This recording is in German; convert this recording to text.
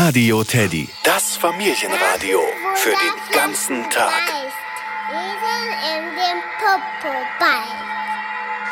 Radio Teddy, das Familienradio für den ganzen Tag. Wir sind in dem Popo-Ball.